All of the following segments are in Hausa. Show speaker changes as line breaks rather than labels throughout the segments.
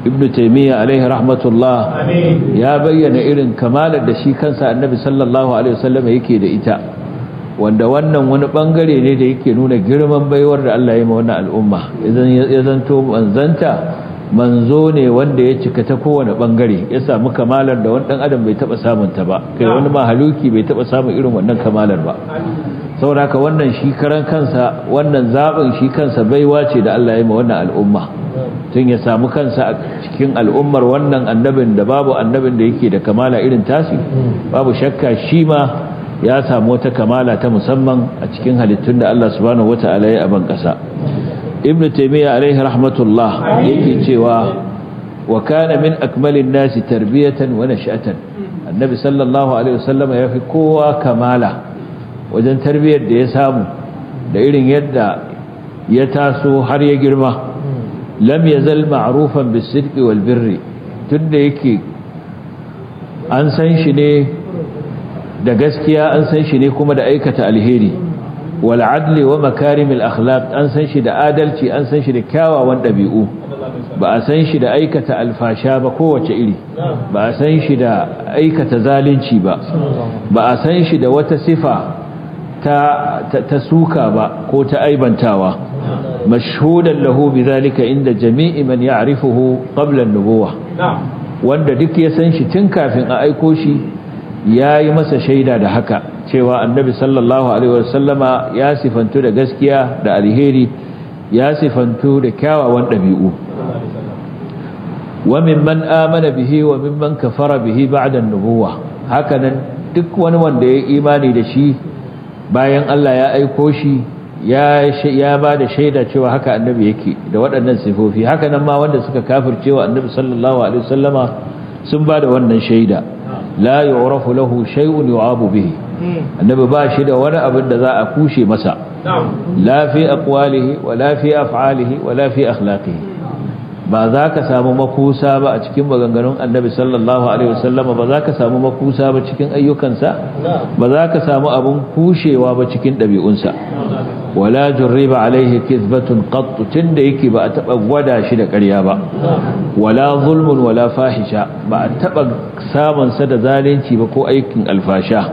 ibn taymiya alaihi rahmatullah ya bayyana irin kamalar da shi kansa annabi sallallahu alaihi wasallam yake da ita, wanda wannan wani bangare ne da yake nuna girman baiwar da Allah ya yi ma wannan al'umma. Ya zanto manzo ne wanda ya cika ta kowane bangare, ya samu kamalar da wani dan adam bai taba samun ta ba, kai wani mahaluki bai taba samun irin wannan kamalar ba. saboda haka wannan shi karan kansa, wannan zaɓin shi kansa baiwa ce da Allah ya yi ma wannan al'umma, tun ya samu kansa a cikin al'ummar wannan annabin da babu annabin da yake da kamala irin tasi, babu shakka shi ma ya samu wata kamala ta musamman a cikin halittun da Allah subhanahu wata'ala ya aban ƙasa. Ibn Taymiyyah alaihi rahmatullah yake cewa wa kana min akmalin nasi tarbiyatan wa nash'atan, annabi sallallahu alaihi wasallam ya fi kowa kamala wajen tarbiyyar da ya samu da irin yadda ya taso har ya girma. Lam yazal ma'rufan bis-sidqi wal birri, tunda yake an san shi ne da gaskiya, an san shi ne kuma da aikata alheri, wal adli wa makarimil akhlaq, an san shi da adalci, an san shi da kyawawan dabi'u, ba a san shi da aikata alfasha ba kowace iri, ba a san shi da aikata zalunci ba, ba a san shi da wata sifa ta suka ba ko ta aibantawa. mashhudan lahu bidhalika inda jami'i man ya'rifuhu qabla an-nubuwah, wanda duk ya san shi tun kafin a aiko shi yayi masa shaida da haka, cewa annabi sallallahu alaihi wasallama ya sifantu da gaskiya da alheri, ya sifantu da kyawawan dabi'u. wa mimman amana bihi wa mimman kafara bihi ba'da an-nubuwah, hakanan duk wani wanda ya imani da shi bayan Allah ya aiko shi ya ba da shaida cewa haka annabi yake da waɗannan sifofi, haka nan ma wanda suka kafircewa annabi sallallahu alaihi wasallama sun ba da wannan shaida. la yu'rafu lahu shay'un yu'abu bihi, annabi ba shi da wani abin da za a kushe masa, la fi aqwalihi wa la fi af'alihi wa la fi akhlaqihi. ba za ka samu makusa ba a cikin maganganun annabi sallallahu alaihi wasallama, ba za ka samu makusa ba cikin ayyukansa, ba za ka samu abin kushewa ba cikin ɗabi'unsa. wala jurriba alaihi kizbatun qat, tunda yake ba a taba gwada shi da ƙarya ba, wala zulmun wala fahisha, ba a taba samun sa da zalunci ba ko aikin alfasha.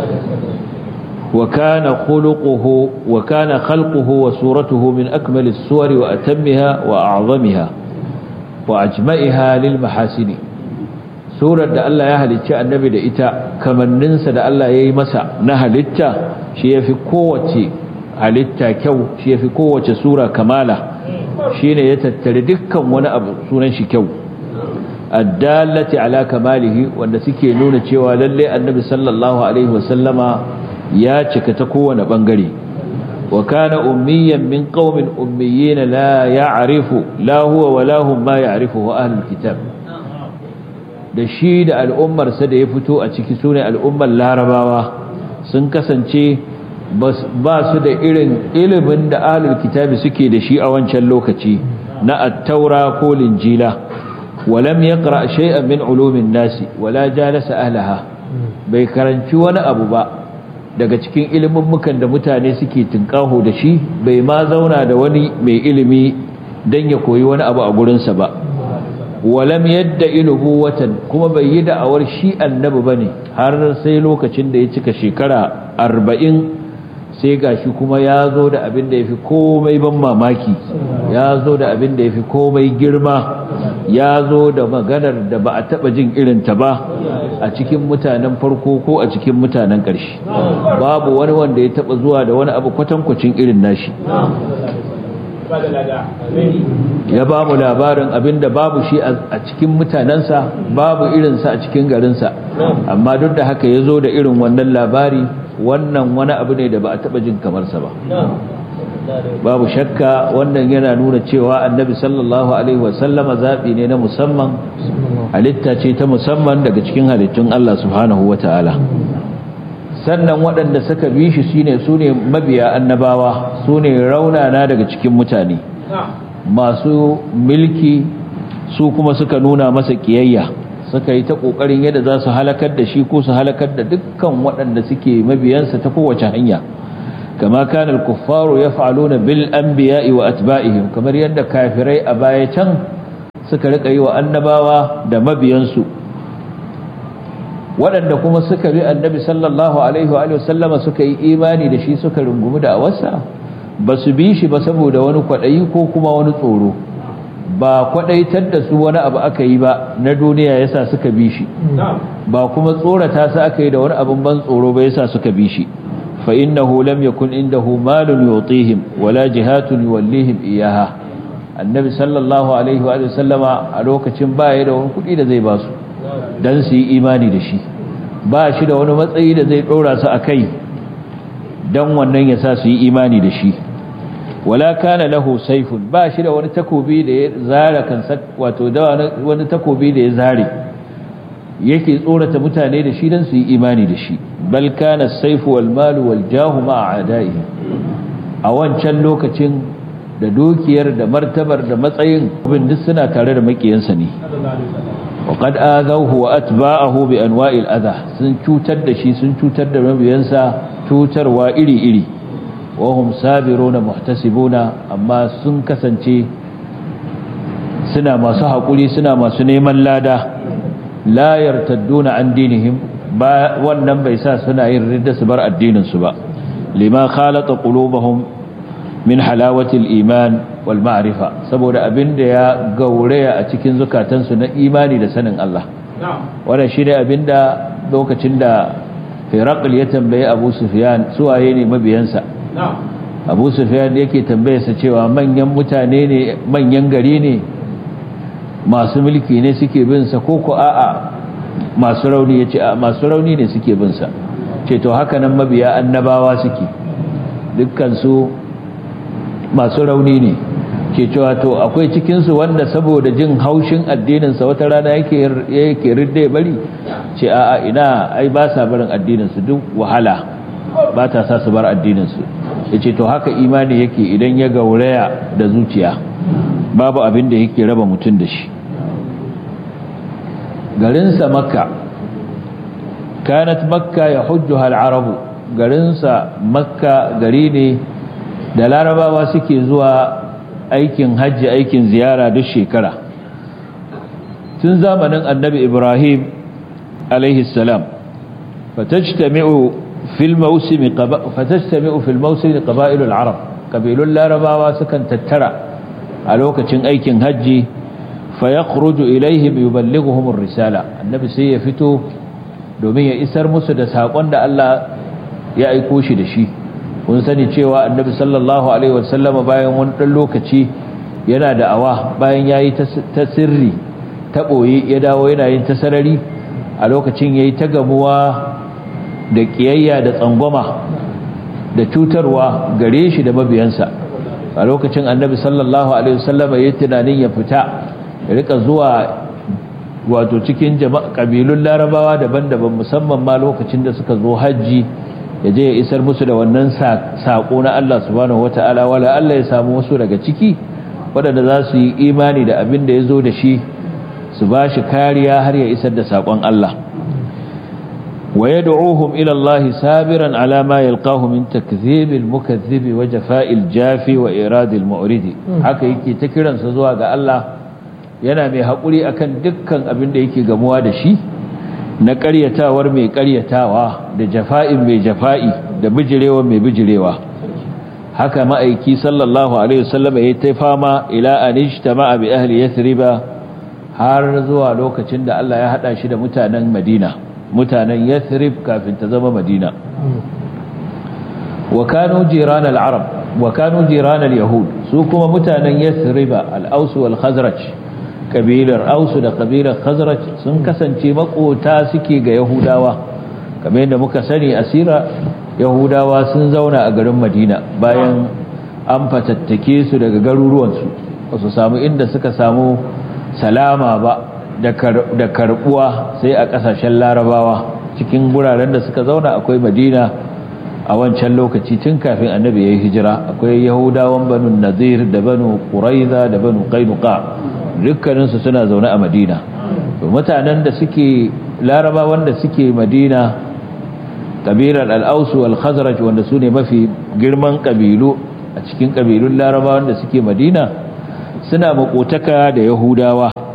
wa kana khuluquhu wa kana khalquhu wa suratuhu min akmalis suwari wa atammiha wa a'zamiha wa ajma'iha lil mahasini. surar da Allah ya halicci annabi da ita, kamanninsa da Allah ya yi masa na halitta, shi yafi kowace halitta kyau, shi yafi kowace sura kamala, shine ya tattare dukkan wani abu sunan shi kyau. addallati ala kamalihi, wanda suke nuna cewa lalle annabi sallallahu alaihi wasallama ya cika ta kowane bangare. wa kana ummiyan min qaumin ummiyin la ya'rifu la huwa wa la hum ma ya'rifuhu ahlul kitab, da shi da al'ummar sa da ya fito a ciki sune al'ummar larabawa, sun kasance ba su da irin ilimin da ahlul kitabi suke da shi a wancan lokaci na at-taura ko linjila. walam yaqra shay'an min ulumin nasi wala jalasa ahlaha, bai karanci wani abu ba daga cikin ilimin da mutane suke tinkaho da shi, bai ma zauna da wani mai ilimi dan ya koyi wani abu a gurinsa ba. walam yadda iluhu watan, kuma bai yi da'awar shi annabi bane har sai lokacin da ya cika shekara 40, sai gashi kuma ya zo da abin da ya fi komai ban mamaki, ya zo da abin da ya fi komai girma, ya zo da maganar da ba a taɓa jin irinta ba a cikin mutanen farko ko a cikin mutanen ƙarshe. babu wani wanda ya taɓa zuwa da wani abu kwatankwacin irin nashi. ya ba mu labarin abin da babu shi a cikin mutanensa, babu irinsa a cikin garinsa, amma duk da haka ya zo da irin wannan labari. wannan wani abu ne da ba a taba jin kamarsa ba. babu shakka wannan yana nuna cewa annabi sallallahu alaihi wasallama zabi ne na musamman, halitta ce ta musamman daga cikin halittun Allah subhanahu wataala. sannan waɗanda suka bi shi sune mabiya annabawa, sune raunana daga cikin mutane. masu milki su kuma suka nuna masa kiyayya, suka yi ta kokarin yadda za su halakar da shi ko su halakar da dukkan waɗanda suke mabiyansa ta kowace hanya. kama kana al-kuffaru yaf'aluna bil anbiya'i wa atba'ihim, kamar yadda kafirai a baya can suka rika yi wa annabawa da mabiyansu, waɗanda kuma suka bi annabi sallallahu alaihi wa sallama suka yi imani da shi suka rungumi da awarsa, ba su bi shi ba saboda wani kwaɗayi ko kuma wani tsoro, ba kwaɗaitar da su wani abu aka yi ba na duniya yasa suka bi shi, ba kuma tsorata su aka yi da wani abin ban tsoro ba yasa suka bi shi. fa innahu lam yakun indahu malun yutihim wala jihatun yuwallihim iyaha. annabi sallallahu alaihi wa sallama a lokacin baya da wani kuɗi da zai ba su dan su yi imani da shi, ba shi da wani matsayi da zai ɗora su a kai dan wannan yasa su yi imani da shi. wala kana lahu sayfun, ba shi da wani takobi da ya zara kansa, wato da wani takobi da ya zare yake tsorata mutane da shi dan su yi imani da shi. bal kana as-sayfu wal malu wal jahu ma'a a'da'ihi, a wancan lokacin da dukiyar da martabar da matsayin abin duk suna tare da makiyansa ne. wa qad azawhu wa atba'ahu bi anwa'il adha, sun cutar da shi, sun cutar da mabiyansa cutarwa iri iri. wahum sabiruna muhtasibuna, amma sun kasance suna masu haƙuri, suna masu neman lada. la yartadduna an dinihim, ba wannan bai sa suna yin ridda su bar addinin su ba. lima khalata qulubahum min halawati al-iman wal ma'rifa, saboda abinda ya gauraya a cikin zukatansu na imani da sanin Allah. wannan shine abinda lokacin da Firaql ya tambaye Abu Sufyan suwaye ne mabiyansa, Abu Sufyan yake tambayarsa cewa manyan mutane ne, manyan gari ne, masu mulki ne suke bin sa ko a'a masu rauni? yace a masu rauni ne suke bin sa. ce to haka nan mabiya annabawa suke, dukkan su masu rauni ne. ke cewa to akwai cikin su wanda saboda jin haushin addinin sa wata rana yake ridda bari? ce a'a ina, ai ba sa barin addinin su, duk wahala ba ta sa su bar addinin su. yace to haka imani yake idan ya gauraya da zuciya, babu abin da yake raba mutum da shi. garinsa makka, kanat makka yahujjuha al-arabu, garinsa makka gari ne da larabawa suke zuwa aikin hajji, aikin ziyara duk shekara. tun zamanin annabi ibrahim alaihi salam fatajtami'u fil mawsimi qaba'ilul arab, kabilun larabawa sukan tattara a lokacin aikin hajji. fa yakhruju ilaihim yuballighuhum ar-risala, annabi sai ya fito domin ya isar musu da sakon da Allah ya aiko shi da shi. kun sani cewa annabi sallallahu alaihi wasallama bayan wani dan lokaci yana da'awa, bayan yayi ta sirri ta boye, ya dawo yana yin ta sarari. a lokacin yayi ta gamuwa da kiyayya da tsangwama da cutarwa gare shi da mabiyansa. a lokacin annabi sallallahu alaihi wasallama yayi tunanin ya fita ya rika zuwa wato cikin kabilun larabawa daban-daban, musamman ma lokacin da suka zo hajji, ya je ya isar musu da wannan sako na Allah subhanahu wataala. wala Allah ya samu wasu daga ciki waɗanda za su yi imani da abin da ya zo da shi, su ba shi kariya har ya isar da sakon Allah. wa yad'uhum ila Allah sabiran ala ma yalqahu min takdhibil mukaththibi wa jafa'il jafi wa iradil mu'ridi. haka yake ta kiransa zuwa ga Allah, yana mai haƙuri akan dukkan abin da yake gamuwa da shi na ƙaryatawar mai ƙaryatawa, da jafa'in mai jafa'i, da bijirewa mai bijirewa. haka ma'aiki sallallahu alaihi wasallam ya ta fama ila an ijtama'a bi ahli yathriba, har zuwa lokacin da Allah ya hada shi da mutanen Madina, mutanen Yathrib kafin ta zama Madina. wa kanu jiran al-arab wa kanu jiran al-yahud, su kuma mutanen Yathriba al-Aws wal Khazraj, kabilar Ausu da kabilar Khazraj sun kasance makota suke ga Yahudawa. kamar yadda muka sani asira, Yahudawa sun zauna a garin Madina bayan an fatattake su daga garuruwansu, ba su samu inda suka samu salama ba da karbuwa sai a kasashen Larabawa. cikin guraren da suka zauna akwai Madina a wancan lokaci, tun kafin annabi ya yi hijira. akwai Yahudawan Banu Nadir da Banu Quraiza da Banu Qainuqa, dukkaninsu suna zaune a Madina. mutanen da suke Laraba wanda suke Madina, kabilar al-Aws wal Khazraj, wanda sune mafi girman kabilu a cikin kabilun Laraba wanda suke Madina, suna makotaka da Yahudawa.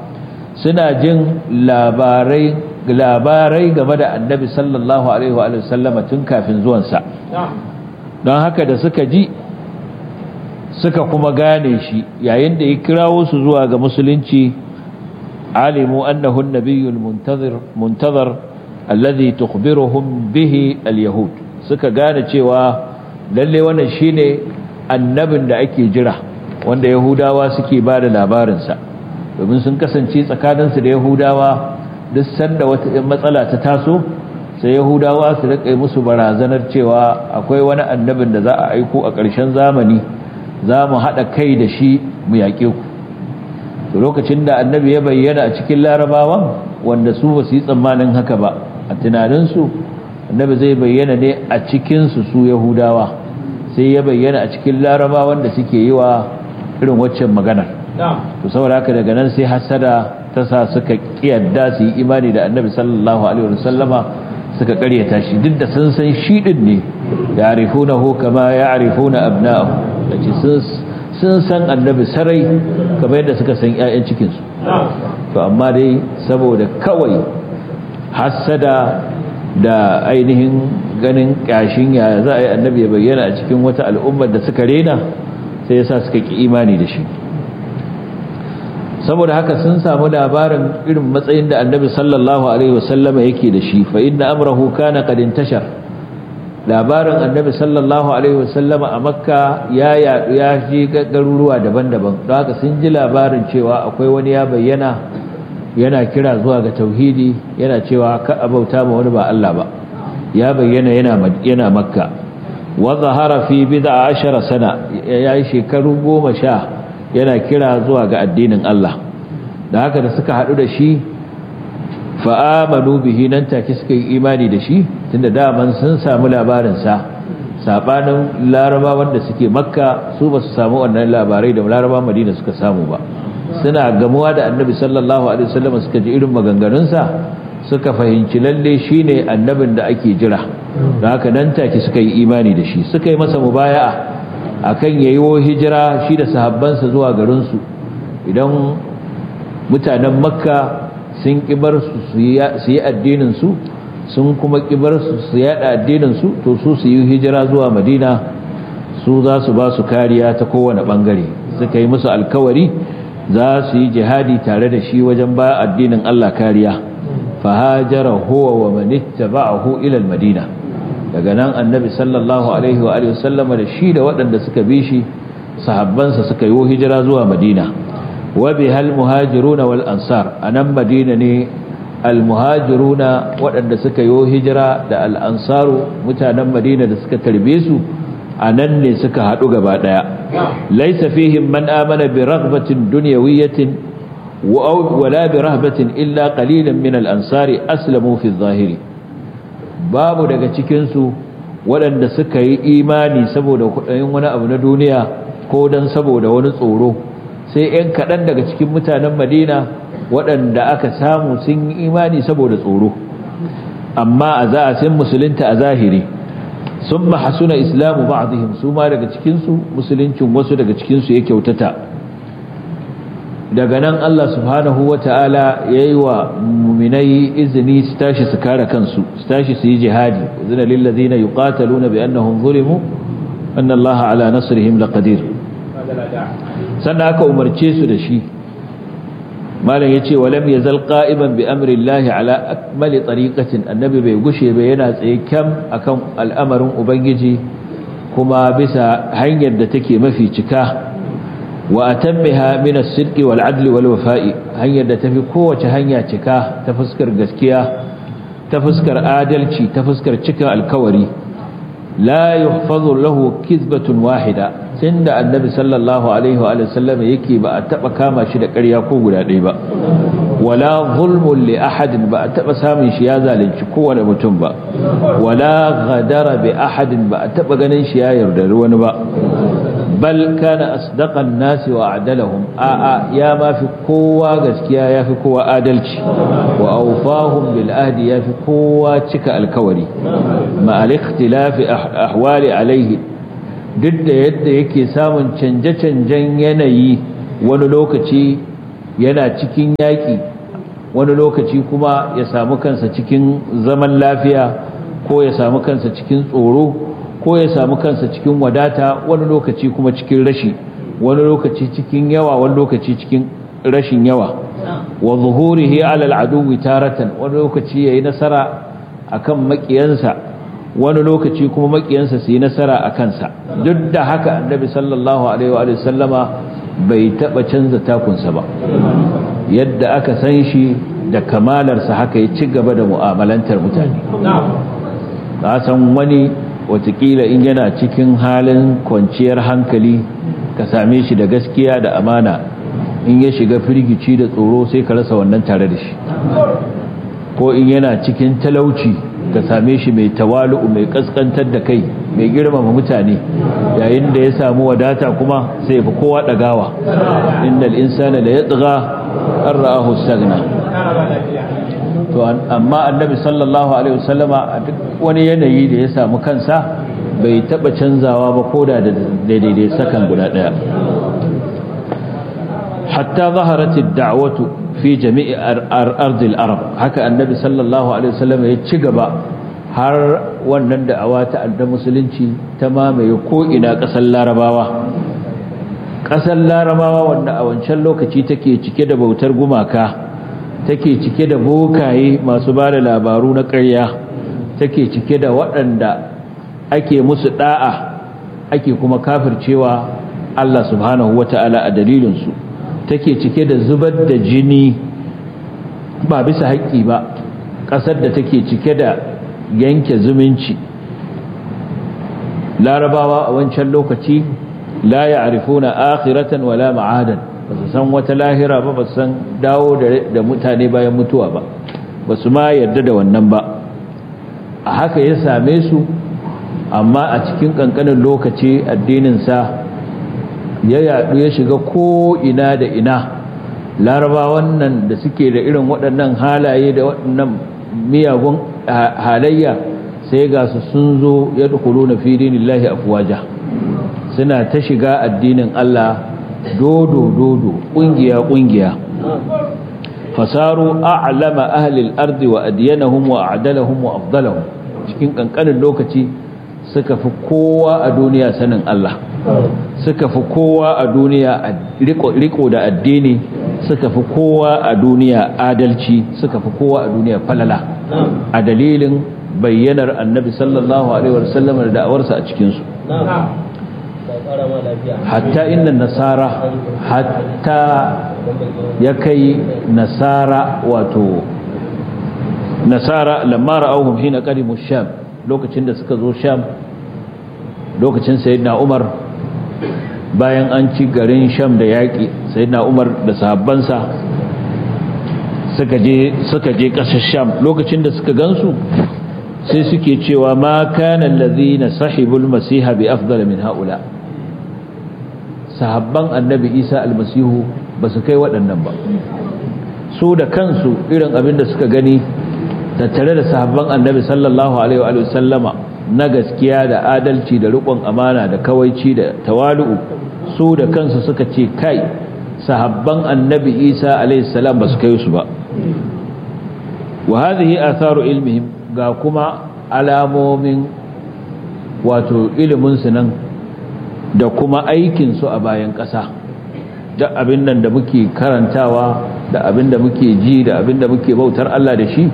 suna jin labarai game da annabi sallallahu alaihi wa sallama tun kafin zuwansa, don haka da suka ji suka kuma gane shi yayin da ya kirawo su zuwa ga musulunci, alimu annahu an-nabiyyul muntazir alladhi tukhbiruhum bihi al-yahud, suka gane cewa lalle wannan shine annabin da ake jira wanda yahudawa suke ba da labarinsa, domin sun kasance tsakaninsu da yahudawa duk sanda wata matsala ta taso sai yahudawa su rika musu barazanar cewa akwai wani annabin da za a aiko a ƙarshen zamani, za mu haɗa kai da shi mu yaƙe ku. to lokacin da annabi ya bayyana a cikin larabawan wanda su ba su yi tsammanin haka ba, a tunaninsu annabi zai bayyana ne a cikinsu su yahudawa, sai ya bayyana a cikin larabawan da suke yi wa irin waccan maganar. to saboda haka daga nan sai hasada ta sa suka kiyarda su yi imani da annabi sallallahu alaihi wasallama, suka karyata shi duk da sun san shi din ne, ya'rifunahu kama ya'rifuna abna'ahu, dace sun san annabi sarai kamar yadda suka san ƴaƴan cikin su. to amma dai saboda kawai hasada da ainihin ganin kashin ya za a yi annabi ya bayyana a cikin wata al'ummar da suka rena, sai yasa suka ki imani da shi. saboda haka sun samu labarin irin matsayin da annabi sallallahu alaihi wasallama yake da shi, fa inna amrahu kana qad intashar. labarin annabi sallallahu alaihi wasallama a makka ya ji garuruwa daban-daban, don haka sun ji labarin cewa akwai wani ya bayyana yana kira zuwa ga tauhidi, yana cewa ka abauta ma wani ba Allah ba, ya bayyana yana makka. wa zahara fi bid'a 10 sana, yayi shekaru 10 yana kira zuwa ga addinin Allah. da haka da suka hadu da shi fa amanu bihi, nan take suka yi imani da shi, tunda daman sun samu labarin sa. sabanin laraba wanda suke makka, su ba su samu wannan labarai da laraba madina suka samu ba. suna gamuwa da annabi sallallahu alaihi wasallam suka ji irin maganganun sa, suka fahimci lalle shine annabin da ake jira. da haka nan take suka yi imani da shi, suka yi masa mubaya'a akan yayiwo hijira shi da sahabbansa zuwa garin su. idan mutanen makka sun kibar su yi addinin su, sun kuma kibar su yada addinin su, to su yi hijira zuwa madina, su za su ba su kariya ta kowane bangare. suka yi musu alkawari za su yi jihadi tare da shi wajen ba addinin Allah kariya. fahajara huwa wa man ittaba'ahu ila al-madina. daga nan annabi sallallahu alaihi wa alihi wasallama da shi da waɗanda suka bi shi sahabbansa suka yi hijira zuwa madina. wa bihal muhajiruna wal ansar, anan madina ne al-muhajiruna waɗanda suka yi hijira da al-ansaru mutanen madina da suka tarbe su, anan ne suka haɗu gaba ɗaya. laysa fihim man amana bi raghbatin dunyawiyyatin wala bi rahbatin illa qalilan min al-ansari aslamu fi adh-dhahiri. babu daga cikin su waɗanda suka yi imani saboda kudayin wani abu na duniya ko dan saboda wani tsoro, sai ‘yan kaɗan daga cikin mutanen madina waɗanda aka samu sun yi imani saboda tsoro, amma a za a sun musulunta a zahiri. sun mahasuna islamu ba'dihim, su ma daga cikinsu musuluncin wasu daga cikinsu ya kyautata. daga nan Allah subhanahu wa ta'ala ya yi wa muminai izini su tashi su kare kansu, su tashi su yi jihadi. izina lillazina yuqataluna bi annahum zulimu anna Allah ala nasrihim laqadir. sannan aka umarce su da shi. malam yace walam yazal qa'iman bi amri Allah ala akmali tariqatin, annabi bai gushe ba yana tsaye kyam akan al'amarin ubangiji, kuma bisa hanyar da take mafi cika. wa atammiha min as-sidqi wal 'adli wal wafa'i, hanyar da tafi kowace hanya cika ta fuskar gaskiya, ta fuskar adalci, ta fuskar cika alkawari. la yuhfazu lahu kizbatun wahida, tunda annabi sallallahu alaihi wa sallam yake ba a taba kama shi da ƙarya ko guda ɗaya ba. wala zulmun li ahadin, ba a taba samun shi ya zalunci kowane mutum ba. wala ghadara bi ahadin, ba a taba ganin shi ya yaudari wani ba. bal kana asdaqan nasi wa a'dalahum, ya ma fi kowa gaskiya, ya fi kowa adalci. wa awfahum bil ahdi, ya fi kowa cika alkawari. ma al ikhtilafi ahwali alaihi, duk da yadda yake samun canje-canjen yanayi, wani lokaci yana cikin yaƙi wani lokaci kuma ya samu kansa cikin zaman lafiya ko ya samu kansa cikin tsoro ko ya samu kansa cikin wadata, wani lokaci kuma cikin rashi, wani lokaci cikin yawa, wani lokaci cikin rashin yawa. wa zuhurihi ala al'aduwi taratan, wani lokaci yayi nasara akan makiyansa, wani lokaci kuma makiyansa su yi nasara a kansa. Duk da haka annabi sallallahu alaihi wa sallama bai taba canza takunsa ba, yadda aka san shi da kamalarsa haka ya ci gaba da mu'amalantar mutane. ka san wani watakila in yana cikin halin kwanciyar hankali ka same shi da gaskiya da amana, in ya shiga firgici da tsoro sai ka rasa wannan tare da shi. ko in yana cikin talauci ka same shi mai tawalu, mai kaskantar da kai, mai girmama mutane. yayin da ya samu wadata kuma sai fi kowa dagawa. innal insana la yatgha an ra'ahu istaghna. to amma annabi sallallahu alaihi wasallama a duk wani yanayi da ya samu kansa bai taba canzawa ba, koda da daidai sakan guda daya. hatta zaharat ad-da'watu fi jami'i ardil arab, haka annabi sallallahu alaihi wasallam ya ci gaba har wannan da'awa ta addinin musulunci ta mamaye ko ina kasar larabawa wanda a wancan lokaci take cike da bautar gumaka, take cike da bokaye masu ba da labaru na ƙarya, take cike da waɗanda ake musu da'a ake kuma kafircewa Allah subhanahu wata'ala a dalilinsu, take cike da zubar da jini ba bisa haƙƙi ba, ƙasar da take cike da yanke zumunci. larabawa a wancan lokaci la ya'rifuna akhiratan wala ma'adan, ba su san wata lahira ba, ba su san dawo da mutane bayan mutuwa ba, ba su ma yarda da wannan ba. a haka ya same su, amma a cikin kankanin lokaci addininsa ya yadu ya shiga ko ina da ina. larabawan nan da suke da irin waɗannan halaye da waɗannan miyagun halayya sai ga su sun zo ya dukulu na fi dinillahi afwaja, suna ta shiga addinin Allah dodo ƙungiya fasaru a'lama ahli al-ardi wa adyanahum wa a'dalahum wa afdalahum. cikin kankanin lokaci suka fi kowa a duniya sanin Allah, suka fi kowa a duniya riko da addini, suka fi kowa a duniya adalci, suka fi kowa a duniya falala, a dalilin bayyanar annabi sallallahu alaihi wasallam da da'awarsa a cikinsu. hatta inna nasara, hatta ya kai nasara, wato nasara lamma ra'awhum hina qadimu sham, lokacin da suka zo sham, lokacin sayyidina umar, bayan an ci garin sham da yaƙi, sayyidina umar da sahabbansa suka je ƙasar sham. lokacin da suka gansu sai suke cewa ma kana allazina sahibul masiha bi afdal min haula, sahabban annabi isa almasihu ba su kai waɗannan ba. su da kansu irin abin da suka gani tattare da sahabban annabi sallallahu alaihi wa sallama na gaskiya da adalci da riƙon amana da kawaici da tawalu'u, su da kansu suka ce kai sahabban annabi isa alaihi salam ba su kai su ba. wa hadhihi atharu ilmihim, ga kuma alamomin wato ilimin su nan da kuma aikin su a bayan ƙasa. da abin nan da muke karantawa, da abin da muke ji, da abin da muke bautar Allah da shi,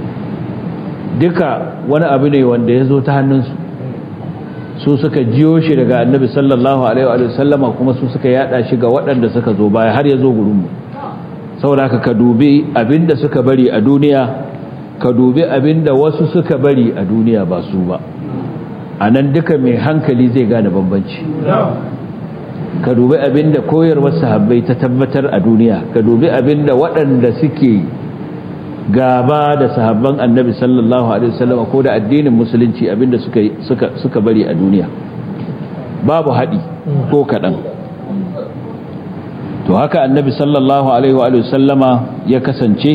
duka wani abu ne wanda ya zo ta hannunsu. su suka jiyo shi daga annabi sallallahu alaihi wa sallama, kuma su suka yada shi ga waɗanda suka zo baya har ya zo gurinmu. saboda haka ka dubi abinda suka bari a duniya, ka dubi abinda wasu suka bari a duniya ba su ba. a nan duka mai hankali zai gane bambanci. ka dubi abinda koyarwar sahabbai ta tabbatar a duniya, ka dubi abinda waɗanda suke gaba da sahabban annabi sallallahu alaihi wasallam ko da addinin musulunci abinda suka bari a duniya, babu haɗi ko kaɗan. to haka annabi sallallahu alaihi wa sallama ya kasance.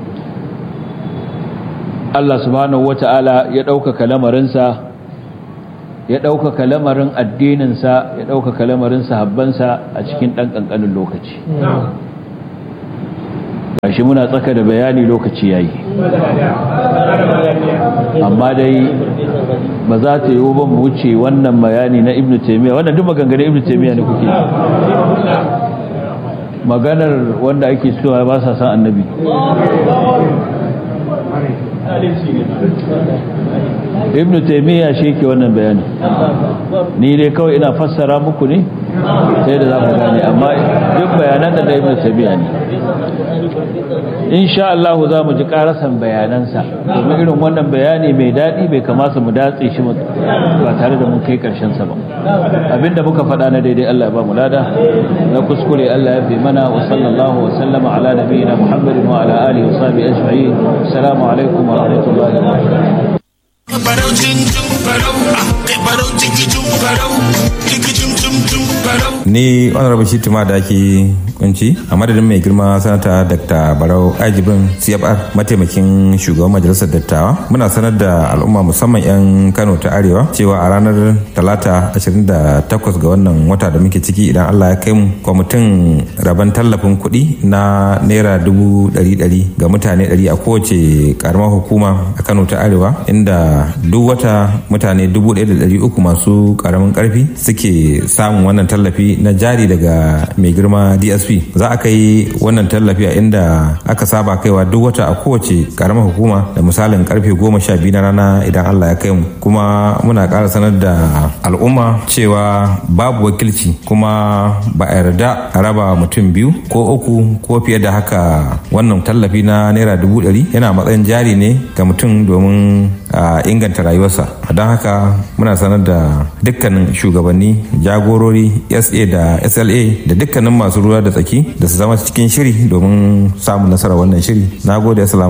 Allah subhanahu wata'ala ya ɗaukaka lamarinsa, ya ɗaukaka lamarin addininsa, ya ɗaukaka lamarin sahabbansa a cikin ɗan ƙanƙanin lokaci. shi muna tsaka da bayani lokaci yayi, amma dai ba za ta yi ba mu wuce wannan bayani na Ibn Taymiyyah. Wannan duk maganganun Ibn Taymiyyah ne kuke maganar wanda ake cewa ba sa san annabi. Ibn Taymiyyah shi ke wannan bayani, ni dai kawai ina fassara muku ne sai da za ku gane, amma duk bayanan da Ibn Taymiyyah ne. Insha Allah za mu ji karasan bayanansa, domin irin wannan bayani mai daɗi bai kamata mu datse shi ba tare da mun kai ƙarshen sa ba. Abinda muka faɗa na daidai Allah ya ba mu lada, na kuskure Allah ya fi mana. Wa sallallahu wa sallama ala nabiyyina Muhammadin wa ala alihi wa sahbihi ajma'in. Assalamu alaikum wa rahmatullahi wa barakatuh.
Ni honorable Shitima da ake kunci a madadin mai girma sanata Dr. Barau Ajibin CFR mataimakin shugaban majalisar dattawa, muna sanar da al'umma musamman 'yan Kano ta Arewa cewa a ranar Talata 28 ga wannan wata da muke ciki, idan Allah ya kai mu, kwamitin rabon tallafin kuɗi na naira 100,000 ga mutane 100 a kowace karamar hukuma a Kano ta Arewa, inda duk wata mutane 1,300 masu karamin karfi suke samun wannan tallafi na jari daga mai girma DSP. Za a kai wannan tallafi a inda aka saba kaiwa duk wata a kowace karamar hukuma da misalin karfe 12 na rana idan Allah ya kai mu. Kuma muna ƙara sanar da al'umma cewa babu wakilci, kuma ba a yarda a raba mutum 2 ko 3 ko fiye da haka. Wannan tallafi na naira 100,000 yana matsayin jari ne ga mutum domin inganta rayuwarsa. Don haka muna sanar da dukkanin shugabanni, jagorori, SA da SLA da dukkanin masu ruwa da tsaki da su zama cikin shiri domin samun nasarar wannan shiri. Na gode. Assalamu